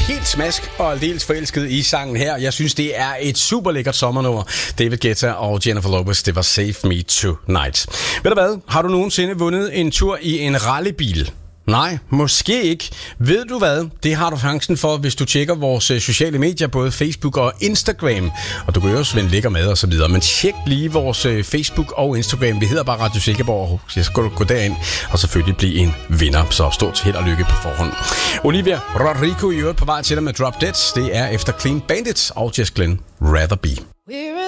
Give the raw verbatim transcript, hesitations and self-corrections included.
helt smask og aldeles forelsket i sangen her. Jeg synes, det er et super lækkert sommernummer. David Guetta og Jennifer Lopez, det var Save Me Tonight. Ved du hvad? Har du nogensinde vundet en tur i en rallybil? Nej, måske ikke. Ved du hvad? Det har du chancen for, hvis du tjekker vores sociale medier, både Facebook og Instagram. Og du kan jo også vende ligger med og så videre. Men tjek lige vores Facebook og Instagram. Vi hedder bare Radio Sikkeborg. Så skal du gå derind og selvfølgelig blive en vinder. Så stort held og lykke på forhånd. Olivia Rodrigo i øvrigt på vej til dig med Drop Dead. Det er efter Clean Bandits og Jess Glynne, Rather Be.